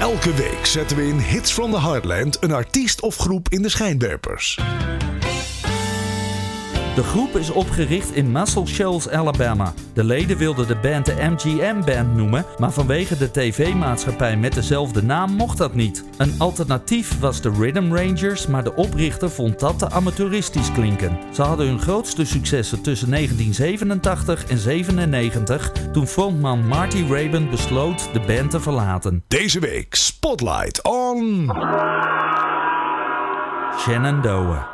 Elke week zetten we in Hits from the Heartland een artiest of groep in de schijnwerpers. De groep is opgericht in Muscle Shoals, Alabama. De leden wilden de band de MGM Band noemen, maar vanwege de tv-maatschappij met dezelfde naam mocht dat niet. Een alternatief was de Rhythm Rangers, maar de oprichter vond dat te amateuristisch klinken. Ze hadden hun grootste successen tussen 1987 en 1997, toen frontman Marty Raybon besloot de band te verlaten. Deze week Spotlight on... Shenandoah.